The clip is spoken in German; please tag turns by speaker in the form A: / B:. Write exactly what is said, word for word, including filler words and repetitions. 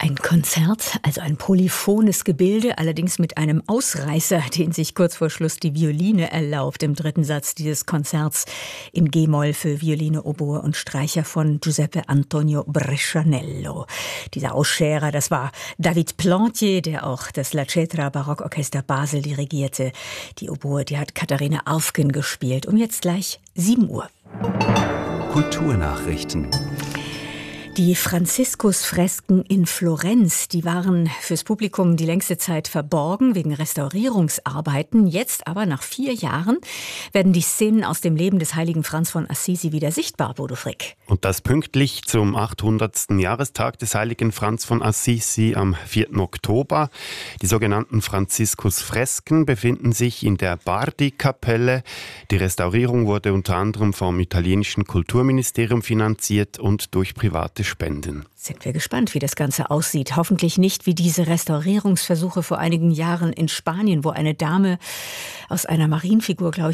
A: Ein Konzert, also ein polyphones Gebilde, allerdings mit einem Ausreißer, den sich kurz vor Schluss die Violine erlaubt, im dritten Satz dieses Konzerts in G-Moll für Violine, Oboe und Streicher von Giuseppe Antonio Brescianello. Dieser Ausscherer, das war David Plantier, der auch das La Cetra Barockorchester Basel dirigierte. Die Oboe, die hat Katharina Aufgen gespielt. Um jetzt gleich sieben Uhr.
B: Kulturnachrichten.
A: Die Franziskusfresken in Florenz, die waren fürs Publikum die längste Zeit verborgen wegen Restaurierungsarbeiten. Jetzt aber, nach vier Jahren, werden die Szenen aus dem Leben des heiligen Franz von Assisi wieder sichtbar, Bodo Frick.
C: Und das pünktlich zum achthundertsten Jahrestag des heiligen Franz von Assisi am vierten Oktober. Die sogenannten Franziskusfresken befinden sich in der Bardi-Kapelle. Die Restaurierung wurde unter anderem vom italienischen Kulturministerium finanziert und durch private Spenden.
A: Sind wir gespannt, wie das Ganze aussieht. Hoffentlich nicht wie diese Restaurierungsversuche vor einigen Jahren in Spanien, wo eine Dame aus einer Marienfigur, glaube ich,